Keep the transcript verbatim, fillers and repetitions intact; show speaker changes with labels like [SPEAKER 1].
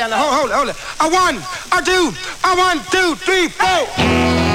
[SPEAKER 1] hold, hold it, hold it. A one, a two, a one, two, three, four.